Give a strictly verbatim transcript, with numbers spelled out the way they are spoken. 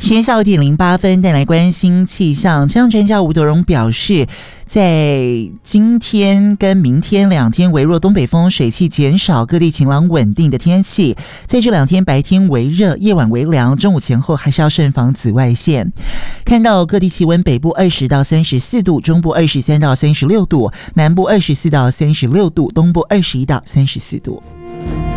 时间下午点零八分，带来关心气象。气象专家吴德荣表示，在今天跟明天两天微弱东北风，水汽减少，各地晴朗稳定的天气。在这两天白天为热，夜晚为凉，中午前后还是要慎防紫外线。看到各地气温，北部二十到三十四度，中部二十三到三十六度，南部二十四到三十六度，东部二十一到三十四度。